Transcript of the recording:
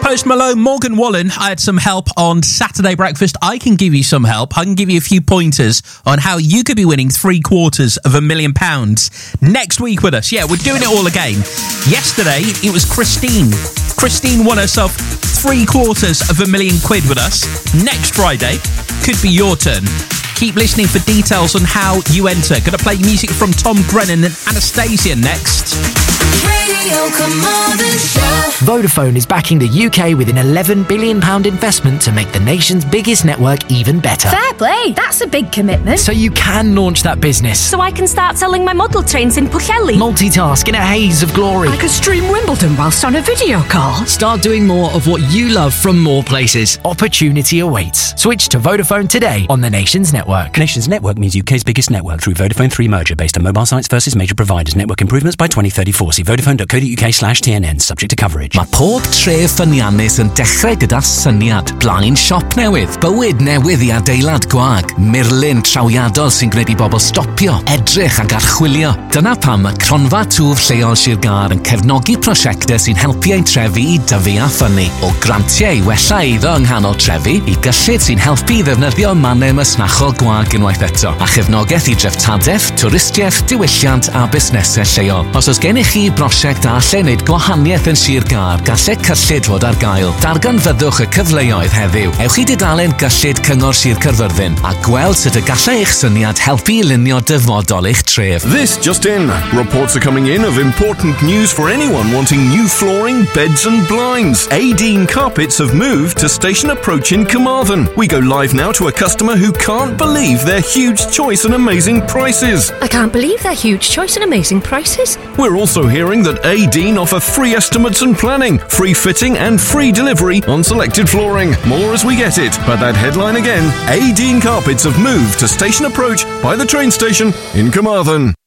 Post Malone, Morgan Wallen. I had some help on Saturday Breakfast. I can give you some help. I can give you a few pointers on how you could be winning £750,000 next week with us. Yeah, we're doing it all again. Yesterday, it was Christine. Christine won herself £750,000 with us. Next Friday could be your turn. Keep listening for details on how you enter. Gonna play music from Tom Grennan and Anastasia next. Radio Carmarthen Show. Vodafone is backing the UK with an £11 billion investment to make the nation's biggest network even better. Fair play, that's a big commitment. So you can launch that business. So I can start selling my model trains in Pwllheli. Multitask in a haze of glory. I could stream Wimbledon whilst on a video call. Start doing more of what you love from more places. Opportunity awaits. Switch to Vodafone today on the nation's network. Nation's network means UK's biggest network through Vodafone 3 merger based on mobile sites versus major providers. Network improvements by 2034. See vodafone.co.uk/TNN. Subject to coverage. Mae pob tref ffyniannus yn dechrau gyda syniad. Blaen siop newydd, bywyd newydd I adeilad gwag, murlun trawiadol sy'n gwneud I bobl stopio, edrych ac archwilio. Dyna pam y cronfa twf lleol Sir Gâr yn cefnogi prosiectau sy'n helpu ein trefi I dyfu a ffynnu. O grantiau I wella eiddo yng nghanol trefi, I gyllid sy'n helpu I ddefnyddio mannau masnachol gwag unwaith eto, a chefnogaeth I dreftadaeth, twristiaeth, diwylliant a busnesau lleol. Os oes gennych chi brosiect a lle wneud gwahaniaeth yn Sir Gâr, gallai cyllid fod ar gael. Darganfyddwch y cyfleoedd heddiw. Ewch I dudalen gyllid Cyngor Sir Caerfyrddin a gweld sut y gallai eich syniad helpu I lunio dyfodol eich tref. This just in. Reports are coming in of important news for anyone wanting new flooring, beds and blinds. Adine Carpets have moved to Station Approach in Carmarthen. We go live now to a customer who can't believe their huge choice and amazing prices. I can't believe their huge choice and amazing prices. We're also hearing that Adine offer free estimates and planning, free fitting and free delivery on selected flooring. More as we get it. But that headline again, Adine Carpets have moved to Station Approach by the train station in Carmarthen.